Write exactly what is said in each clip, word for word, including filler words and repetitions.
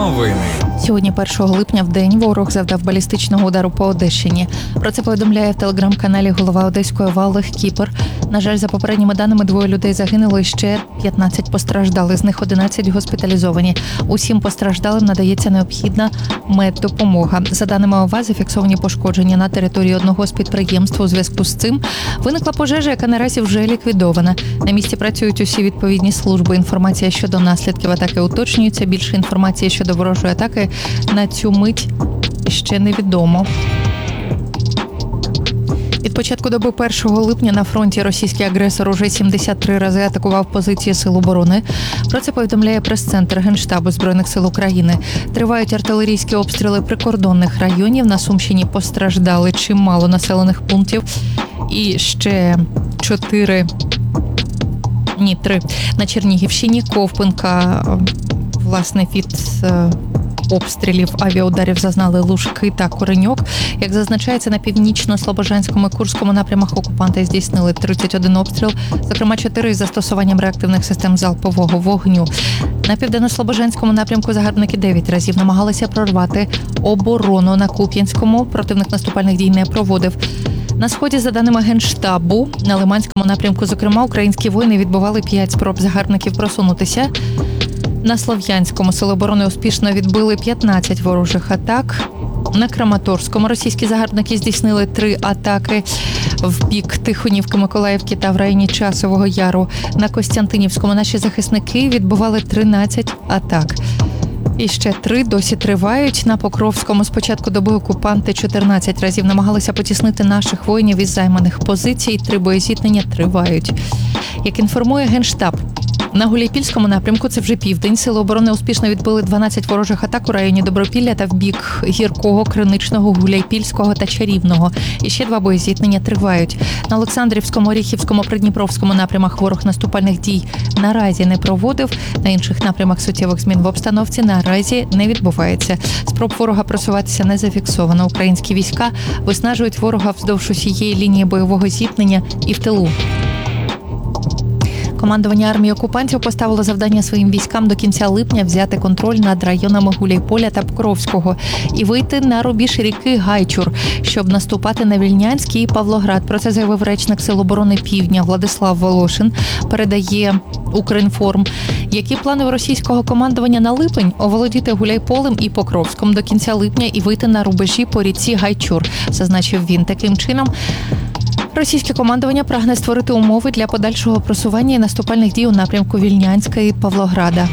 Новини. Сьогодні, першого липня, в день ворог завдав балістичного удару по Одещині. Про це повідомляє в телеграм-каналі голова Одеської ОВА Олег Кіпер. На жаль, за попередніми даними, двоє людей загинуло і ще п'ятнадцять постраждали. З них одинадцять госпіталізовані. Усім постраждалим надається необхідна меддопомога. За даними ОВА, зафіксовані пошкодження на території одного з підприємств. У зв'язку з цим виникла пожежа, яка наразі вже ліквідована. На місці працюють усі відповідні служби. Інформація щодо наслідків атаки уточнюється. Більше інформації щодо ворожої атаки на цю мить ще невідомо. Від початку доби першого липня на фронті російський агресор уже сімдесят три рази атакував позиції Сил оборони. Про це повідомляє прес-центр Генштабу Збройних сил України. Тривають артилерійські обстріли прикордонних районів. На Сумщині постраждали чимало населених пунктів. І ще чотири, ні, три на Чернігівщині, Ковпинка, власне, від обстрілів, авіаударів зазнали Лужки та Кореньок. Як зазначається, на північно-слобожанському і Курському напрямах окупанти здійснили тридцять один обстріл, зокрема чотири із застосуванням реактивних систем залпового вогню. На південно-слобожанському напрямку загарбники дев'ять разів намагалися прорвати оборону. На Куп'янському противник наступальних дій не проводив. На сході, за даними Генштабу, на Лиманському напрямку, зокрема, українські воїни відбивали п'ять спроб загарбників просунутися. На Слов'янському Сили оборони успішно відбили п'ятнадцять ворожих атак. На Краматорському російські загарбники здійснили три атаки в бік Тихонівки, Миколаївки та в районі Часового Яру. На Костянтинівському наші захисники відбивали тринадцять атак. І ще три досі тривають. На Покровському з початку доби окупанти чотирнадцять разів намагалися потіснити наших воїнів із займаних позицій. Три боєзіткнення тривають. Як інформує Генштаб, на Гуляйпільському напрямку, це вже південь, Сили оборони успішно відбили дванадцять ворожих атак у районі Добропілля та в бік Гіркого, Криничного, Гуляйпільського та Чарівного. І ще два боєзіткнення тривають. На Олександрівському, Оріхівському, Придніпровському напрямах ворог наступальних дій наразі не проводив. На інших напрямах суттєвих змін в обстановці наразі не відбувається. Спроб ворога просуватися не зафіксовано. Українські війська виснажують ворога вздовж усієї лінії бойового зіткнення і в тилу. Командування армії окупантів поставило завдання своїм військам до кінця липня взяти контроль над районами Гуляйполя та Покровського і вийти на рубіж ріки Гайчур, щоб наступати на Вільнянський і Павлоград. Про це заявив речник Сил оборони Півдня Владислав Волошин. Передає Укрінформ. Які плани у російського командування на липень? Оволодіти Гуляйполем і Покровськом до кінця липня і вийти на рубежі по ріці Гайчур, зазначив він. Таким чином, російське командування прагне створити умови для подальшого просування і наступальних дій у напрямку Вільнянська і Павлограда.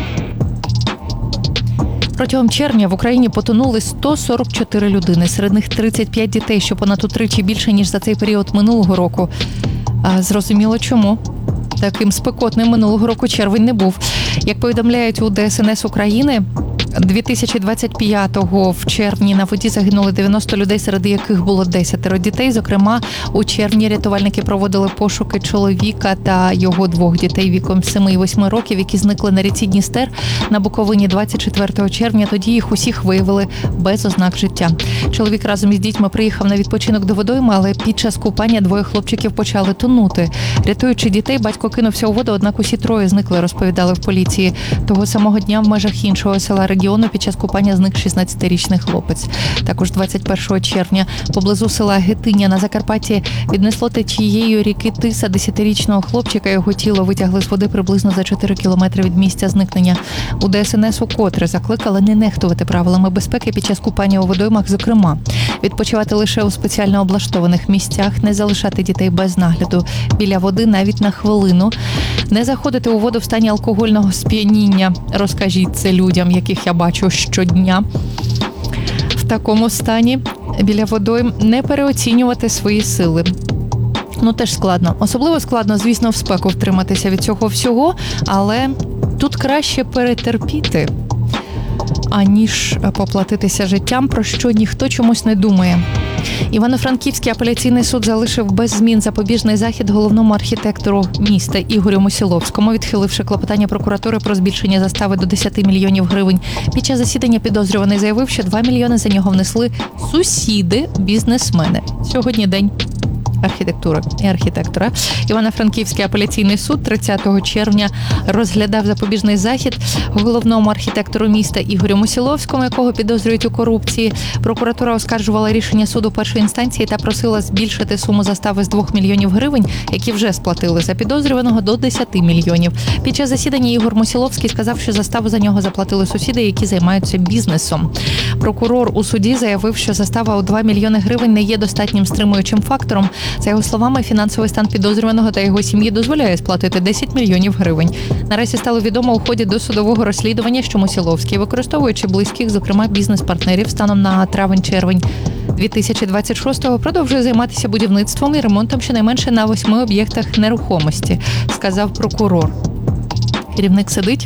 Протягом червня в Україні потонули сто сорок чотири людини. Серед них тридцять п'ять дітей, що понад утричі більше, ніж за цей період минулого року. А зрозуміло чому. Таким спекотним минулого року червень не був. Як повідомляють у Де Ес Ен Ес України, дві тисячі двадцять п'ятого в червні на воді загинули дев'яносто людей, серед яких було десять дітей. Зокрема, у червні рятувальники проводили пошуки чоловіка та його двох дітей віком семи і восьми років, які зникли на ріці Дністер на Буковині двадцять четвертого червня. Тоді їх усіх виявили без ознак життя. Чоловік разом із дітьми приїхав на відпочинок до водойми, але під час купання двоє хлопчиків почали тонути. Рятуючи дітей, батько кинувся у воду, однак усі троє зникли, розповідали в поліції. Того самого дня в межах іншого села регіону під час купання зник шістнадцятирічний хлопець. Також двадцять першого червня поблизу села Гетиня на Закарпатті віднесло течією ріки Тиса десятирічного хлопчика. Його тіло витягли з води приблизно за чотири кілометри від місця зникнення. У Де Ес Ен Ес укотре закликали не нехтувати правилами безпеки під час купання у водоймах, зокрема, відпочивати лише у спеціально облаштованих місцях, не залишати дітей без нагляду біля води навіть на хвилину, не заходити у воду в стані алкогольного сп'яніння. Розкажіть це людям, яких я бачу щодня в такому стані біля водойм, не переоцінювати свої сили. Ну, теж складно. Особливо складно, звісно, в спеку втриматися від цього всього, але тут краще перетерпіти, аніж поплатитися життям, про що ніхто чомусь не думає. Івано-Франківський апеляційний суд залишив без змін запобіжний захід головному архітектору міста Ігорю Мосіловському, відхиливши клопотання прокуратури про збільшення застави до десять мільйонів гривень. Під час засідання підозрюваний заявив, що два мільйони за нього внесли сусіди-бізнесмени. Сьогодні день архітектури і архітектора. Івано-Франківський апеляційний суд тридцятого червня розглядав запобіжний захід головному архітектору міста Ігорю Мосіловському, якого підозрюють у корупції. Прокуратура оскаржувала рішення суду першої інстанції та просила збільшити суму застави з двох мільйонів гривень, які вже сплатили за підозрюваного, до десяти мільйонів. Під час засідання Ігор Мосіловський сказав, що заставу за нього заплатили сусіди, які займаються бізнесом. Прокурор у суді заявив, що застава у два мільйони гривень не є достатнім стримуючим фактором. За його словами, фінансовий стан підозрюваного та його сім'ї дозволяє сплатити десять мільйонів гривень. Наразі стало відомо у ході досудового розслідування, що Мосіловський, використовуючи близьких, зокрема бізнес-партнерів, станом на травень-червень дві тисячі двадцять шостого, продовжує займатися будівництвом і ремонтом щонайменше на восьми об'єктах нерухомості, сказав прокурор. Керівник сидить,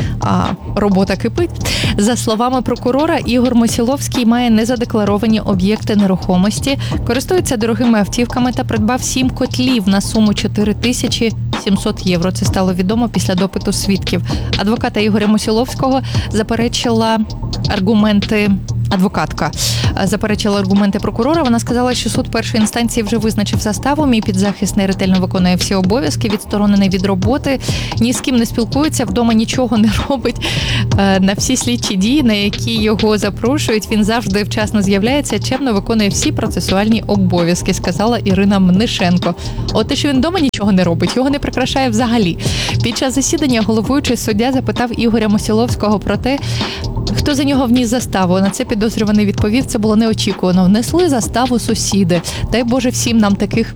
а робота кипить. За словами прокурора, Ігор Мосіловський має незадекларовані об'єкти нерухомості, користується дорогими автівками та придбав сім котлів на суму чотири тисячі сімсот євро. Це стало відомо після допиту свідків. Адвоката Ігоря Мосіловського заперечила аргументи Адвокатка заперечила аргументи прокурора. Вона сказала, що суд першої інстанції вже визначив заставу. Мій підзахисний ретельно виконує всі обов'язки, відсторонений від роботи, ні з ким не спілкується, вдома нічого не робить. На всі слідчі дії, на які його запрошують, він завжди вчасно з'являється, чемно виконує всі процесуальні обов'язки, сказала Ірина Мнишенко. От те, що він вдома нічого не робить, його не прикрашає взагалі. Під час засідання головуючий суддя запитав Ігоря Мосіловського про те, хто за нього вніс заставу. На це підозрюваний відповів, це було неочікувано. Внесли заставу сусіди. Дай Боже всім нам таких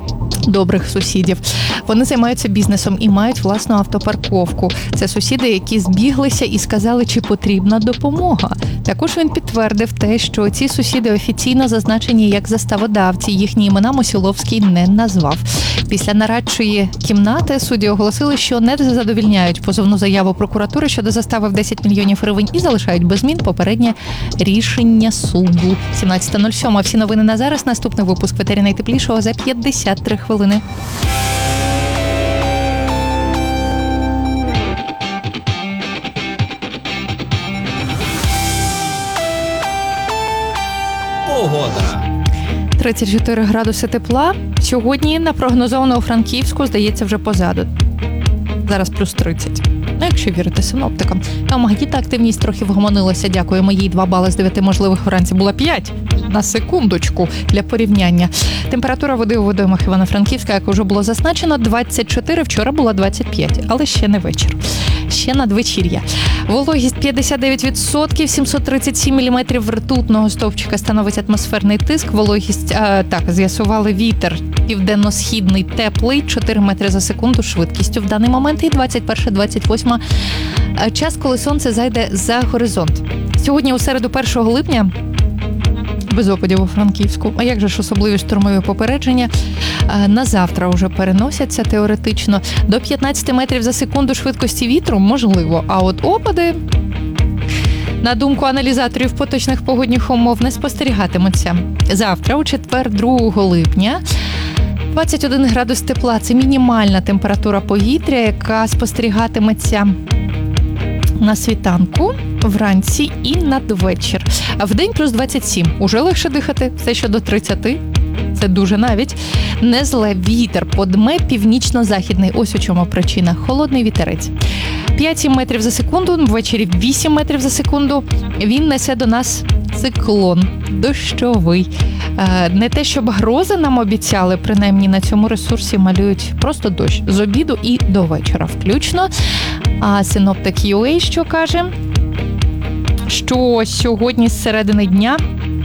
добрих сусідів. Вони займаються бізнесом і мають власну автопарковку. Це сусіди, які збіглися і сказали, чи потрібна допомога. Також він підтвердив те, що ці сусіди офіційно зазначені як заставодавці. Їхні імена Мосіловський не назвав. Після нарадчої кімнати судді оголосили, що не задовільняють позовну заяву прокуратури щодо застави в десять мільйонів гривень і залишають без змін попереднє рішення суду. сімнадцята нуль сім. Всі новини на зараз. Наступний випуск «Ветері найтеплішого» за п'ятдесят три хвилини. Погода. тридцять чотири градуси тепла. Сьогодні напрогнозовано у Франківську, здається, вже позаду. Зараз плюс тридцять. Ну, якщо вірити синоптикам. А магнітна активність трохи вгомонилася. Дякуємо їй. два бали з дев'яти можливих вранці була п'ять. На секундочку для порівняння. Температура води у водоймах Івано-Франківська, як вже було зазначено, двадцять чотири, вчора була двадцять п'ять. Але ще не вечір. Ще надвечір'я. Вологість п'ятдесят дев'ять відсотків, сімсот тридцять сім міліметрів ртутного стовпчика становить атмосферний тиск. Вологість, а, так, з'ясували вітер південно-східний теплий, чотири метри за секунду швидкістю в даний момент. І двадцять перше двадцять восьме час, коли сонце зайде за горизонт. Сьогодні у середу першого липня без опадів у Франківську. А як же ж особливі штормові попередження? На завтра вже переносяться теоретично. До п'ятнадцять метрів за секунду швидкості вітру можливо. А от опади, на думку аналізаторів поточних погодних умов, не спостерігатимуться. Завтра, у четвер, другого липня, двадцять один градус тепла. Це мінімальна температура повітря, яка спостерігатиметься на світанку, вранці і надвечір. А вдень плюс двадцять сім. Уже легше дихати, все що до тридцяти. Це дуже навіть. Не зле, вітер подме північно-західний. Ось у чому причина. Холодний вітерець. п'ять-сім метрів за секунду, ввечері вісім метрів за секунду. Він несе до нас циклон дощовий. Не те, щоб грози нам обіцяли, принаймні на цьому ресурсі малюють просто дощ. З обіду і до вечора включно. А синоптик ю ей що каже? Що сьогодні з середини дня...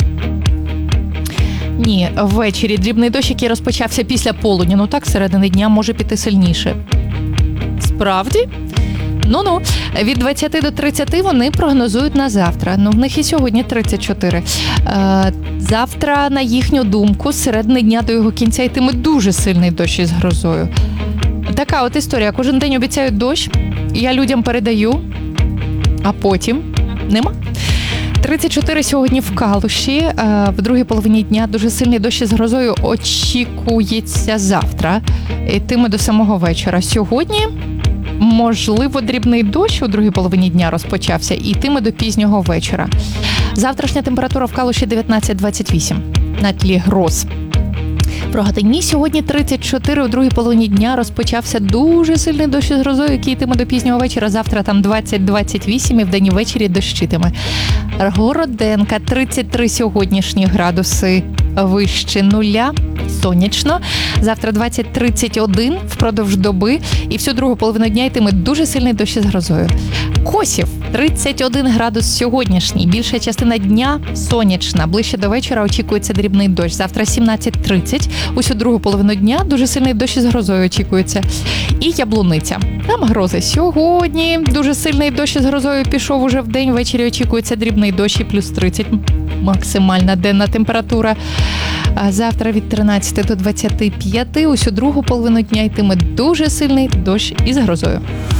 Ні, ввечері дрібний дощ, який розпочався після полудня. Ну так, з середини дня може піти сильніше. Справді? Ну-ну, від двадцяти до тридцяти вони прогнозують на завтра. Ну, в них і сьогодні тридцять чотири. Е, завтра, на їхню думку, з середини дня до його кінця йтиме дуже сильний дощ із грозою. Така от історія. Кожен день обіцяють дощ, я людям передаю, а потім нема. тридцять чотири сьогодні в Калуші, в другій половині дня дуже сильний дощ із грозою очікується завтра, йтиме до самого вечора. Сьогодні, можливо, дрібний дощ у другій половині дня розпочався і йтиме до пізнього вечора. Завтрашня температура в Калуші дев'ятнадцять двадцять вісім на тлі гроз. В Рогатині сьогодні тридцять чотири, у другій половині дня розпочався дуже сильний дощ із грозою, який йтиме до пізнього вечора. Завтра там двадцять - двадцять вісім і вдень і ввечері дощитиме. Городенка тридцять три сьогоднішні градуси вище нуля. Сонячно. Завтра двадцять - тридцять один впродовж доби і всю другу половину дня йтиме дуже сильний дощ із грозою. Косів тридцять один градус сьогоднішній. Більша частина дня сонячна. Ближче до вечора очікується дрібний дощ. Завтра сімнадцять - тридцять. Усю другу половину дня дуже сильний дощ із грозою очікується. І Яблуниця. Там грози сьогодні. Дуже сильний дощ із грозою пішов уже в день. Ввечері очікується дрібний дощ і плюс тридцять. Максимальна денна температура. А завтра від тринадцяти до двадцяти п'яти. Усю другу половину дня йтиме дуже сильний дощ із грозою.